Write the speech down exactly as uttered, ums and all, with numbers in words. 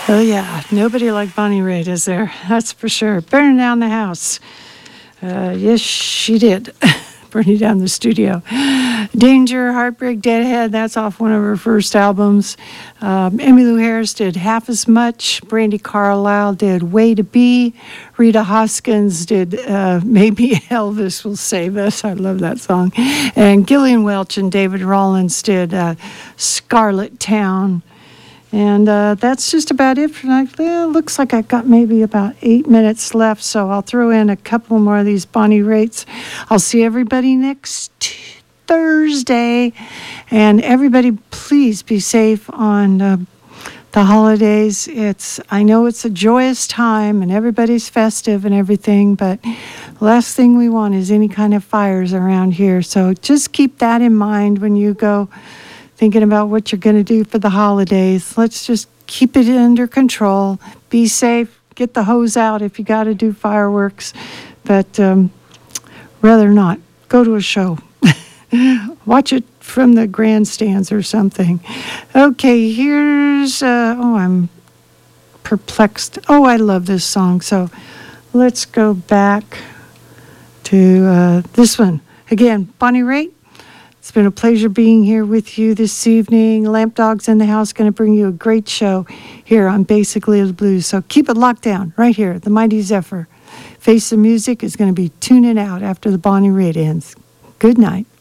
Oh, yeah. Nobody like Bonnie Raitt, is there? That's for sure. Burning down the house. Uh, yes, she did. Burning down the studio. Danger, Heartbreak, Deadhead. That's off one of her first albums. Um, Emmylou Harris did Half as Much. Brandi Carlile did Way to Be. Rita Hoskins did uh, Maybe Elvis Will Save Us. I love that song. And Gillian Welch and David Rawlins did uh, Scarlet Town. And uh, that's just about it for tonight. Well, looks like I've got maybe about eight minutes left, so I'll throw in a couple more of these Bonnie Raitt's. I'll see everybody next Thursday. And everybody, please be safe on uh, the holidays. It's I know it's a joyous time, and everybody's festive and everything, but the last thing we want is any kind of fires around here. So just keep that in mind when you go thinking about what you're going to do for the holidays. Let's just keep it under control. Be safe. Get the hose out if you got to do fireworks. But um, rather not. Go to a show. Watch it from the grandstands or something. Okay, here's... Uh, oh, I'm perplexed. Oh, I love this song. So let's go back to uh, this one. Again, Bonnie Raitt. It's been a pleasure being here with you this evening. Lamp Dog's in the house, going to bring you a great show here on Basically the Blues. So keep it locked down right here. The Mighty Zephyr. Face the Music is going to be tuning out after the Bonnie Raitt ends. Good night.